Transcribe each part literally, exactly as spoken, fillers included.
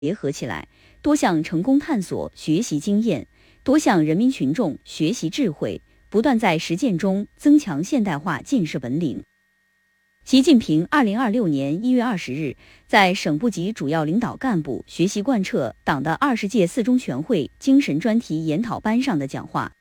结合起来，多项成功探索学习经验，多向人民群众学习智慧，不断在实践中增强现代化建设本领。习近平二零二六年一月二十日在省部级主要领导干部学习贯彻党的二十届四中全会精神专题研讨班上的讲话。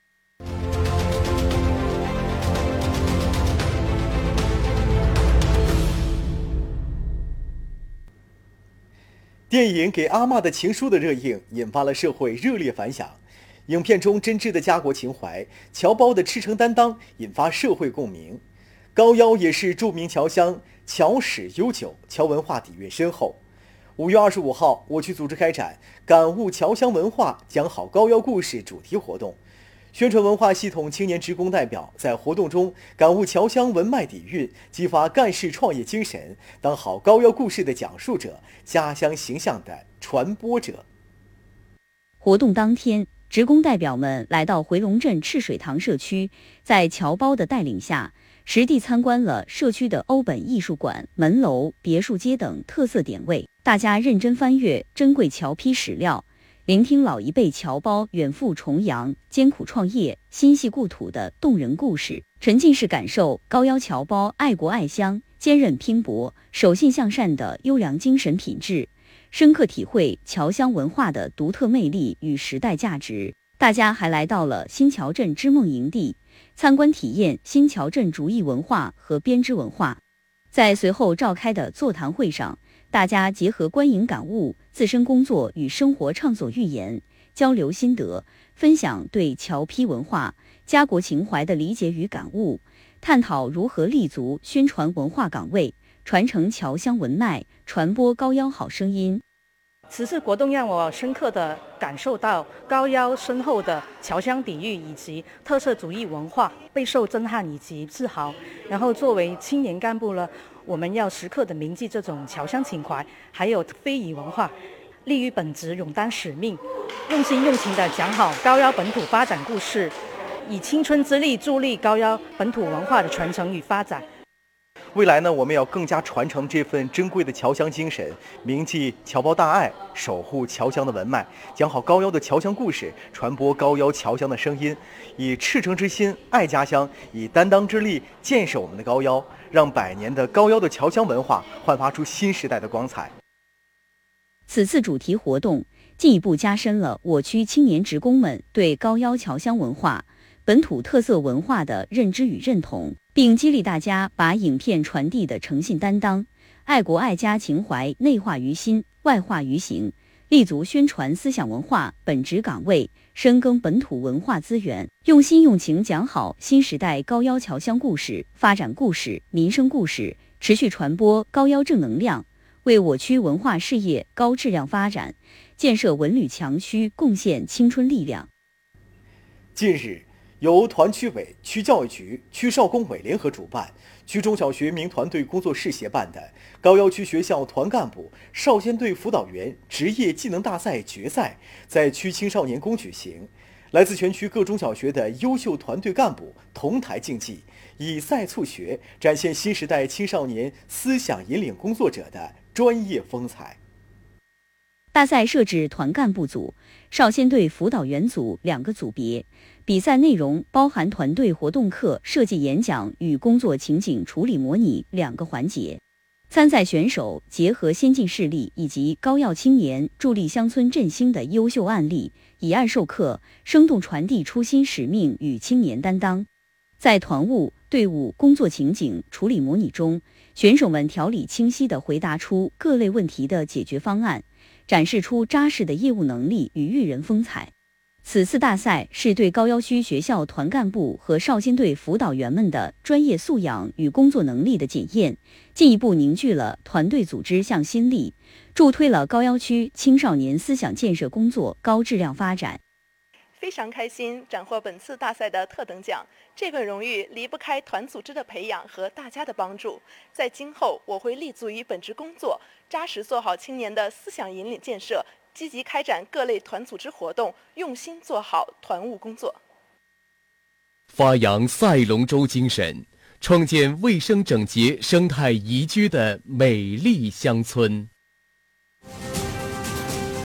电影《给阿嬷的情书》的热映引发了社会热烈反响。影片中真挚的家国情怀，侨胞的赤诚担当引发社会共鸣。高腰也是著名侨乡，侨史悠久，侨文化底蕴深厚。五月二十五号，我区组织开展“感悟侨乡文化，讲好高腰故事”主题活动。宣传文化系统青年职工代表在活动中感悟侨乡文脉底蕴，激发干事创业精神，当好高腰故事的讲述者，家乡形象的传播者。 活动当天，职工代表们来到回龙镇赤水塘社区，在侨胞的带领下，实地参观了社区的欧本艺术馆、门楼、别墅街等特色点位。大家认真翻阅珍贵侨坯史料，聆听老一辈侨胞远赴重洋、艰苦创业、心系故土的动人故事，沉浸式感受高腰侨胞爱国爱乡、坚韧拼搏、守信向善的优良精神品质，深刻体会侨乡文化的独特魅力与时代价值。大家还来到了新侨镇织梦营地，参观体验新侨镇竹艺文化和编织文化。在随后召开的座谈会上，大家结合观影感悟、自身工作与生活畅所欲言，交流心得，分享对侨坯文化、家国情怀的理解与感悟，探讨如何立足宣传文化岗位，传承侨乡文脉，传播高腰好声音。 此次活动让我深刻地感受到高腰深厚的侨乡底蕴以及特色主义文化，备受震撼以及自豪。然后作为青年干部呢，我们要时刻地铭记这种侨乡情怀，还有非遗文化，立于本职，勇担使命，用心用情地讲好高腰本土发展故事，以青春之力助力高腰本土文化的传承与发展。 未来呢，我们要更加传承这份珍贵的侨乡精神，铭记侨胞大爱，守护侨乡的文脉，讲好高腰的侨乡故事，传播高腰侨乡的声音，以赤诚之心爱家乡，以担当之力建设我们的高腰，让百年的高腰的侨乡文化焕发出新时代的光彩。 此次主题活动进一步加深了我区青年职工们对高腰侨乡文化、本土特色文化的认知与认同，并激励大家把影片传递的诚信担当、爱国爱家情怀内化于心、外化于行，立足宣传思想文化本职岗位，深耕本土文化资源，用心用情讲好新时代高腰侨乡故事、发展故事、民生故事，持续传播高腰正能量，为我区文化事业高质量发展、建设文旅强区贡献青春力量。 近日，由团区委、区教育局、区少工委联合主办，区中小学民团队工作室协办的高腰区学校团干部、少先队辅导员职业技能大赛决赛在区青少年宫举行。来自全区各中小学的优秀团队干部同台竞技，以赛促学，展现新时代青少年思想引领工作者的专业风采。 大赛设置团干部组、少先队辅导员组两个组别，比赛内容包含团队活动课、设计演讲与工作情景处理模拟两个环节。参赛选手结合先进事例以及高要青年助力乡村振兴的优秀案例，以案授课，生动传递初心使命与青年担当。在团务、队伍工作情景处理模拟中，选手们条理清晰地回答出各类问题的解决方案，展示出扎实的业务能力与育人风采。此次大赛是对高腰区学校团干部和少先队辅导员们的专业素养与工作能力的检验，进一步凝聚了团队组织向心力，助推了高腰区青少年思想建设工作高质量发展。 非常开心斩获本次大赛的特等奖，这份荣誉离不开团组织的培养和大家的帮助。在今后，我会立足于本职工作，扎实做好青年的思想引领建设，积极开展各类团组织活动，用心做好团务工作。 发扬赛龙舟精神，创建卫生整洁、生态宜居的美丽乡村。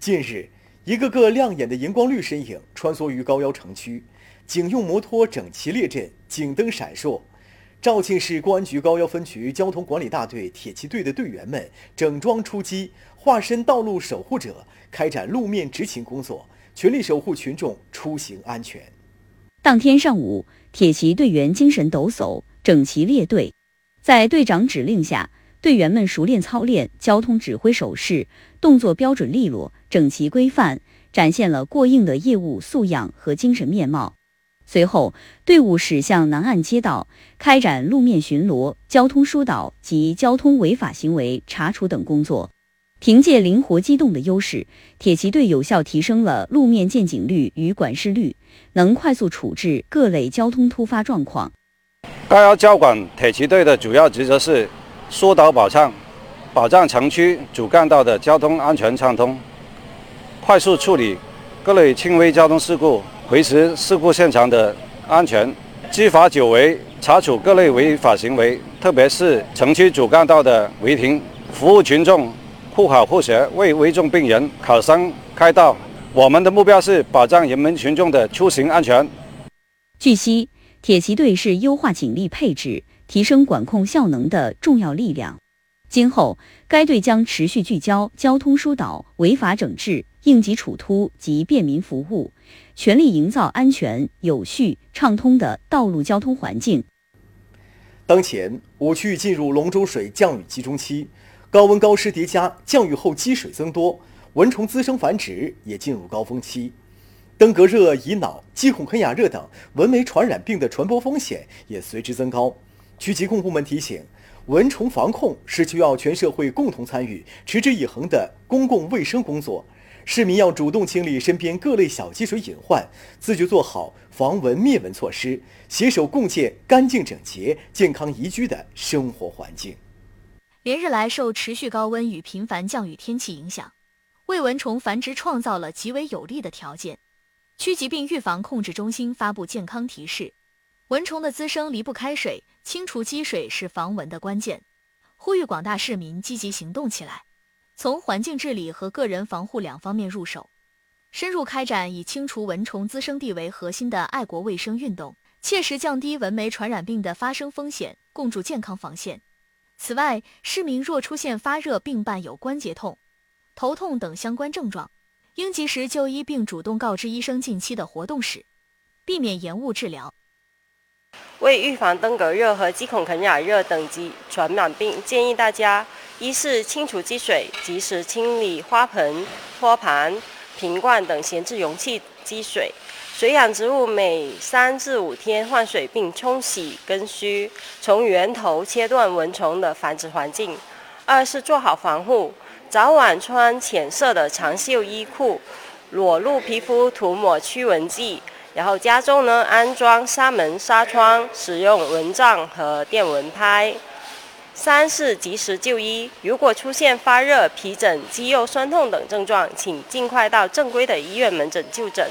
近日，一个个亮眼的荧光绿身影穿梭于高腰城区，警用摩托整齐列阵，警灯闪烁。肇庆市公安局高腰分局交通管理大队铁骑队的队员们整装出击，化身道路守护者，开展路面执勤工作，全力守护群众出行安全。 当天上午，铁骑队员精神抖擞，整齐列队，在队长指令下，队员们熟练操练交通指挥手势，动作标准利落，整齐规范，展现了过硬的业务素养和精神面貌。随后，队伍驶向南岸街道，开展路面巡逻、交通疏导及交通违法行为查处等工作。凭借灵活机动的优势，铁骑队有效提升了路面见警率与管事率，能快速处置各类交通突发状况。 高腰交管铁骑队的主要职责是疏导保障，保障城区主干道的交通安全畅通，快速处理各类轻微交通事故，维持事故现场的安全，稽查久违，查处各类违法行为，特别是城区主干道的违停，服务群众，护好护学，为危重病人、考生开道。我们的目标是保障人民群众的出行安全。 据悉，铁骑队是优化警力配置、提升管控效能的重要力量。今后，该队将持续聚焦交通疏导、违法整治、应急处突及便民服务，全力营造安全、有序、畅通的道路交通环境。 当前，我区进入龙舟水降雨集中期，高温高湿叠加，降雨后积水增多，蚊虫滋生繁殖也进入高峰期。登革热、乙脑、鸡孔肯雅热等蚊媒传染病的传播风险也随之增高。区疾控部门提醒，蚊虫防控是需要全社会共同参与、持之以恒的公共卫生工作。市民要主动清理身边各类小积水隐患，自觉做好防蚊灭蚊措施，携手共建干净整洁、健康宜居的生活环境。 连日来受持续高温与频繁降雨天气影响，为蚊虫繁殖创造了极为有利的条件。区疾病预防控制中心发布健康提示，蚊虫的滋生离不开水，清除积水是防蚊的关键，呼吁广大市民积极行动起来，从环境治理和个人防护两方面入手，深入开展以清除蚊虫滋生地为核心的爱国卫生运动，切实降低蚊媒传染病的发生风险，共筑健康防线。此外，市民若出现发热并伴有关节痛、头痛等相关症状，应及时就医并主动告知医生近期的活动史，避免延误治疗。 为预防登革热和鸡孔肯雅热等疾传染病，建议大家：一是清除积水，及时清理花盆、托盘、瓶罐等闲置容器积水。水养植物每三至五天换水并冲洗根须，从源头切断蚊虫的繁殖环境。二是做好防护，早晚穿浅色的长袖衣裤，裸露皮肤涂抹驱蚊剂。然后家中呢安装纱门纱窗，使用蚊帐和电蚊拍。三是及时就医，如果出现发热、皮疹、肌肉酸痛等症状，请尽快到正规的医院门诊就诊。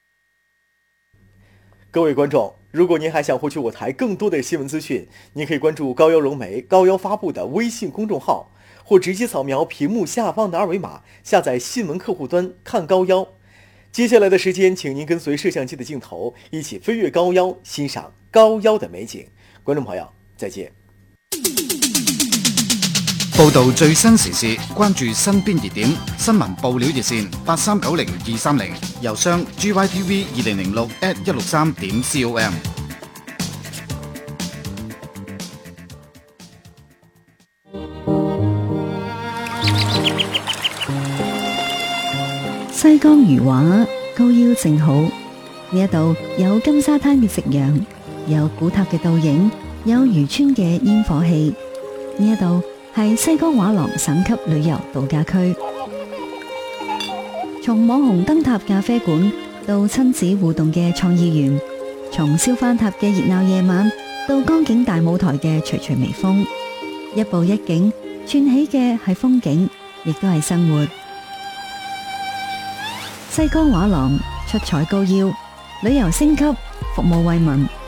各位观众，如果您还想获取我台更多的新闻资讯，您可以关注高腰融媒高腰发布的微信公众号，或直接扫描屏幕下方的二维码，下载新闻客户端看高腰。接下来的时间，请您跟随摄像机的镜头，一起飞越高腰，欣赏高腰的美景。观众朋友，再见。 報導最新時事，關注身邊熱點，新聞報料熱線八三九零二三零，郵箱 g y t v 二零零六 at 一六三點 com。 西江漁畫高腰正好，呢一度有金沙灘嘅夕陽，有古塔嘅倒影，有漁村嘅煙火氣。呢一度係西江畫廊省級旅遊度假區，從網紅燈塔咖啡館到親子互動嘅創意園，從燒番塔嘅熱鬧夜晚到江景大舞台嘅徐徐微風，一步一景串起嘅係風景，亦都係生活。西江畫廊出彩高腰，旅遊升級，服務惠民。